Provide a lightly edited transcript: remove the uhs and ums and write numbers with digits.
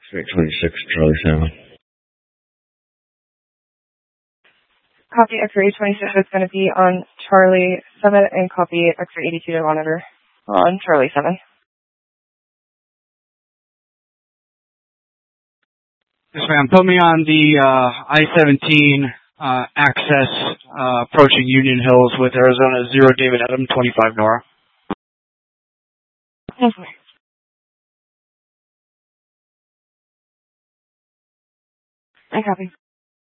X-ray 26, Charlie 7. Copy X-ray 26 is going to be on Charlie 7 and copy X-ray 82 to monitor on Charlie 7. Yes, ma'am. Put me on the I-17 access approaching Union Hills with Arizona 0 David Adam 25 Nora. Yes, ma'am. I copy.